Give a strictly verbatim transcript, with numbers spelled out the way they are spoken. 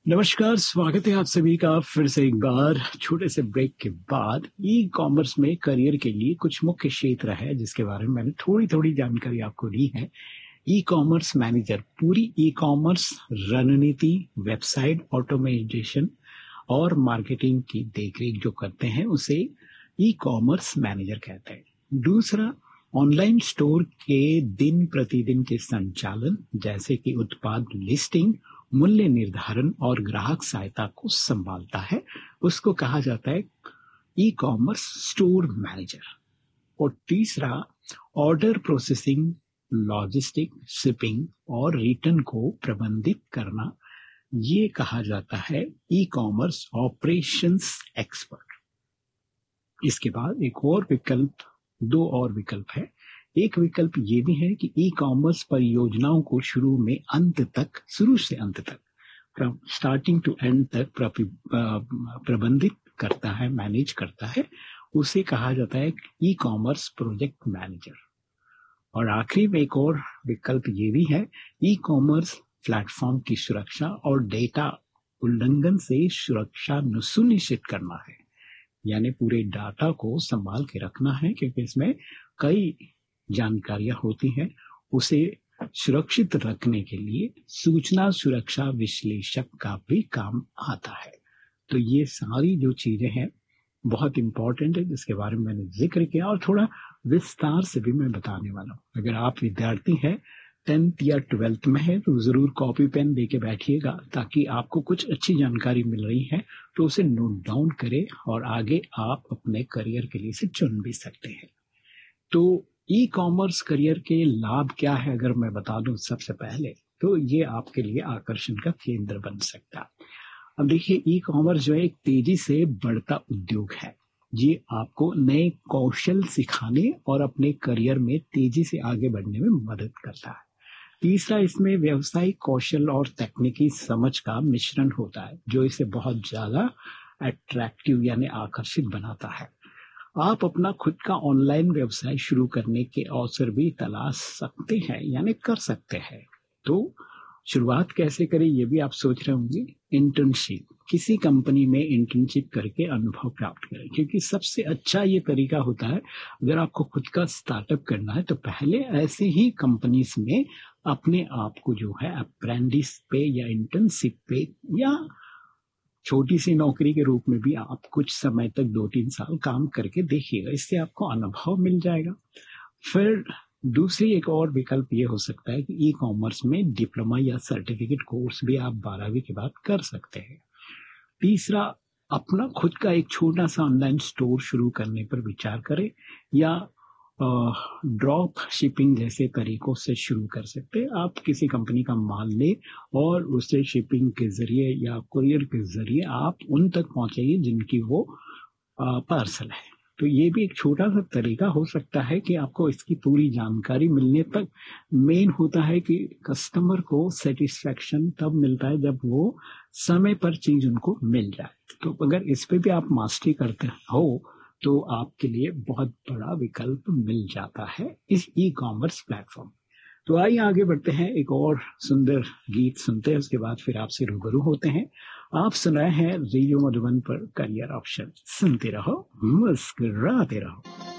नमस्कार, स्वागत है आप सभी का फिर से एक बार छोटे से ब्रेक के बाद। ई कॉमर्स में करियर के लिए कुछ मुख्य क्षेत्र है जिसके बारे में मैंने थोड़ी थोड़ी जानकारी आपको दी है। ई कॉमर्स मैनेजर पूरी ई कॉमर्स रणनीति, वेबसाइट ऑटोमेशन और मार्केटिंग की देखरेख जो करते हैं उसे ई कॉमर्स मैनेजर कहते हैं। दूसरा, ऑनलाइन स्टोर के दिन प्रतिदिन के संचालन जैसे कि उत्पाद लिस्टिंग, मूल्य निर्धारण और ग्राहक सहायता को संभालता है, उसको कहा जाता है ई कॉमर्स स्टोर मैनेजर। और तीसरा, ऑर्डर प्रोसेसिंग, लॉजिस्टिक, शिपिंग और रिटर्न को प्रबंधित करना, ये कहा जाता है ई कॉमर्स ऑपरेशंस एक्सपर्ट। इसके बाद एक और विकल्प, दो और विकल्प है। एक विकल्प ये भी है कि ई कॉमर्स परियोजनाओं को शुरू में अंत तक, शुरू से अंत तक, स्टार्टिंग टू एंड तक प्रबंधित करता है, मैनेज करता है, उसे कहा जाता है ई कॉमर्स प्रोजेक्ट मैनेजर। और आखिरी में एक और विकल्प ये भी है, ई कॉमर्स प्लेटफॉर्म की सुरक्षा और डेटा उल्लंघन से सुरक्षा सुनिश्चित करना है, यानी पूरे डाटा को संभाल के रखना है, क्योंकि इसमें कई जानकारियां होती हैं। उसे सुरक्षित रखने के लिए सूचना सुरक्षा विश्लेषक का भी काम आता है। तो ये सारी जो चीजें हैं बहुत इंपॉर्टेंट है, जिसके बारे में मैंने जिक्र किया और थोड़ा विस्तार से भी मैं बताने वाला हूँ। अगर आप विद्यार्थी हैं, टेंथ या ट्वेल्थ में है, तो जरूर कॉपी पेन लेके बैठिएगा, ताकि आपको कुछ अच्छी जानकारी मिल रही है तो उसे नोट डाउन करें और आगे आप अपने करियर के लिए इसे चुन भी सकते हैं। तो ई कॉमर्स करियर के लाभ क्या है अगर मैं बता दूं सबसे पहले, तो ये आपके लिए आकर्षण का केंद्र बन सकता है। अब देखिए, ई कॉमर्स जो है एक तेजी से बढ़ता उद्योग है। ये आपको नए कौशल सिखाने और अपने करियर में तेजी से आगे बढ़ने में मदद करता है। तीसरा, इसमें व्यवसायिक कौशल और तकनीकी समझ का मिश्रण होता है, जो इसे बहुत ज्यादा अट्रैक्टिव यानी आकर्षित बनाता है। आप अपना खुद का ऑनलाइन व्यवसाय शुरू करने के अवसर भी तलाश सकते हैं, यानी कर सकते हैं। तो शुरुआत कैसे करें ये भी आप सोच रहे होंगे। इंटर्नशिप, किसी कंपनी में इंटर्नशिप करके अनुभव प्राप्त करें, क्योंकि सबसे अच्छा ये तरीका होता है। अगर आपको खुद का स्टार्टअप करना है तो पहले ऐसे ही कंपनीज में अपने आप को जो है अप्रेंटिस पे या इंटर्नशिप पे या छोटी सी नौकरी के रूप में भी आप कुछ समय तक दो तीन साल काम करके देखिएगा, इससे आपको अनुभव मिल जाएगा। फिर दूसरी एक और विकल्प ये हो सकता है कि ई कॉमर्स में डिप्लोमा या सर्टिफिकेट कोर्स भी आप बारहवीं के बाद कर सकते हैं। तीसरा, अपना खुद का एक छोटा सा ऑनलाइन स्टोर शुरू करने पर विचार करें, या ड्रॉप शिपिंग जैसे तरीकों से शुरू कर सकते हैं। आप किसी कंपनी का माल ले और उसे शिपिंग के जरिए या कुरियर के जरिए आप उन तक पहुंचाइए जिनकी वो पार्सल है। तो ये भी एक छोटा सा तरीका हो सकता है कि आपको इसकी पूरी जानकारी मिलने तक। मेन होता है कि कस्टमर को सेटिस्फेक्शन तब मिलता है जब वो समय पर चीज उनको मिल जाए। तो अगर इस पे भी आप मास्टरी करते हो तो आपके लिए बहुत बड़ा विकल्प मिल जाता है इस ई कॉमर्स प्लेटफॉर्म। तो आइए आगे बढ़ते हैं, एक और सुंदर गीत सुनते हैं, उसके बाद फिर आपसे रूबरू होते हैं। आप सुनाए हैं रेडियो मधुबन पर करियर ऑप्शन। सुनते रहो, मुस्कुराते रहो।